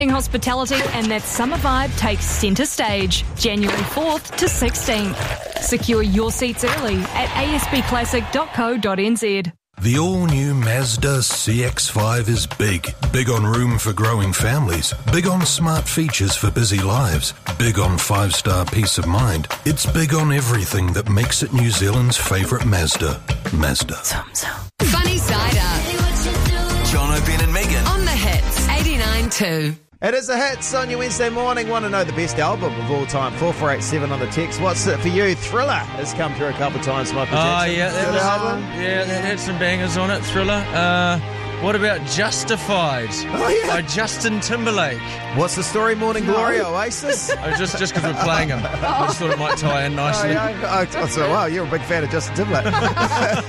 Hospitality, and that summer vibe takes centre stage, January 4th to 16th. Secure your seats early at asbclassic.co.nz. The all-new Mazda CX-5 is big. Big on room for growing families. Big on smart features for busy lives. Big on 5-star peace of mind. It's big on everything that makes it New Zealand's favourite Mazda. Mazda. Funny Side Up. John O'Brien and Megan. On the hits, 89.2. It is a hit on your Wednesday morning. Want to know the best album of all time? 4487 on the text. What's it for you? Thriller has come through a couple of times. Michael Jackson. Yeah, that had some bangers on it. Thriller. What about Justified? Oh, yeah. By Justin Timberlake. What's the story? Morning Glory, Oasis? Just because we're playing him. I just thought it might tie in nicely. So, wow, you're a big fan of Justin Timberlake.